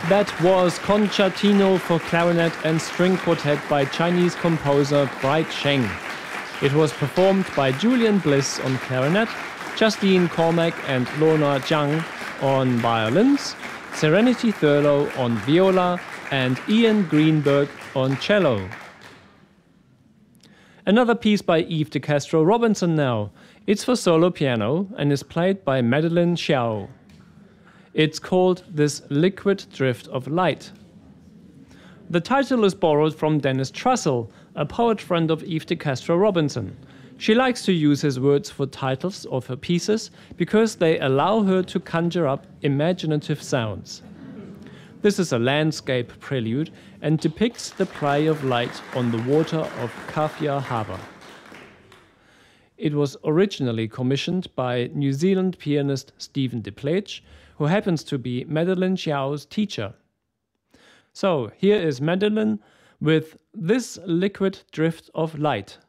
That was Concertino for Clarinet and String Quartet by Chinese composer Bright Sheng. It was performed by Julian Bliss on clarinet, Justine Cormack and Lorna Zhang on violins, Serenity Thurlow on viola, and Ian Greenberg on cello. Another piece by Yves de Castro Robinson now. It's for solo piano and is played by Madeline Xiao. It's called This Liquid Drift of Light. The title is borrowed from Dennis Trussell, a poet friend of Yves de Castro Robinson. She likes to use his words for titles of her pieces because they allow her to conjure up imaginative sounds. This is a landscape prelude and depicts the play of light on the water of Kafia Harbour. It was originally commissioned by New Zealand pianist Stephen Deplage, who happens to be Madeline Xiao's teacher. So here is Madeline with This Liquid Drift of Light.